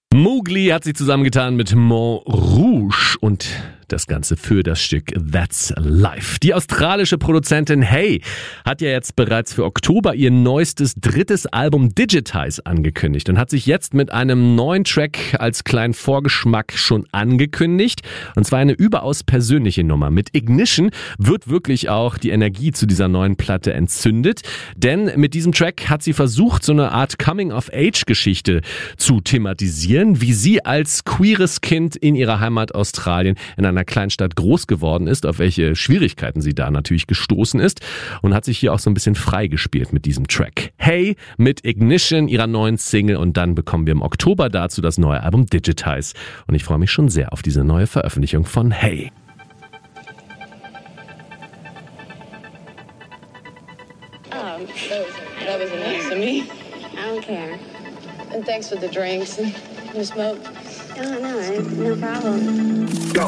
Mowgli hat sich zusammengetan mit Montrouge und das Ganze für das Stück That's Life. Die australische Produzentin Hey hat ja jetzt bereits für Oktober ihr neuestes drittes Album Digitize angekündigt und hat sich jetzt mit einem neuen Track als kleinen Vorgeschmack schon angekündigt. Und zwar eine überaus persönliche Nummer. Mit Ignition wird wirklich auch die Energie zu dieser neuen Platte entzündet. Denn mit diesem Track hat sie versucht, so eine Art Coming-of-Age-Geschichte zu thematisieren, wie sie als queeres Kind in ihrer Heimat Australien in einer Kleinstadt groß geworden ist, auf welche Schwierigkeiten sie da natürlich gestoßen ist und hat sich hier auch so ein bisschen freigespielt mit diesem Track. Hey mit Ignition, ihrer neuen Single, und dann bekommen wir im Oktober dazu das neue Album Digitize und ich freue mich schon sehr auf diese neue Veröffentlichung von Hey. That was nice of me. I don't care. And thanks for the drinks and the smoke. No problem. Go.